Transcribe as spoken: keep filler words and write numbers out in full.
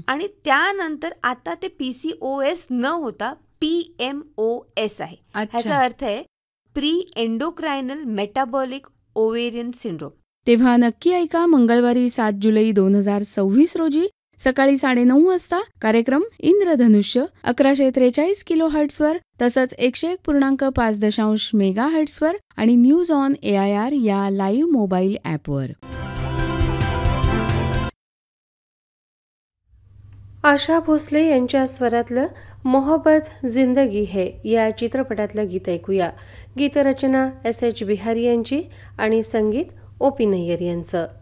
आणि त्यानंतर आता ते पी सी ओ एस न होता पी एम ओ एस आहे. ह्याचा अर्थ आहे प्री एंडोक्रायनल मेटाबॉलिक ओव्हेरियन सिंड्रोम. तेव्हा नक्की ऐका मंगळवारी सात जुलै दोन हजार सव्वीस रोजी सकाळी साडेनऊ वाजता कार्यक्रम इंद्रधनुष्य अकराशे त्रेचाळीस किलो हर्ट्सवर तसंच एकशे एक पूर्णांक पाच दशांश मेगा हर्ट्सवर आणि news on A I R या लाईव्ह मोबाईल ॲपवर. आशा भोसले यांच्या स्वरातलं मोहब्बत जिंदगी है या चित्रपटातलं गीत ऐकूया. गीतरचना एस एच बिहारी यांची आणि संगीत ओ पी नय्यर यांचं.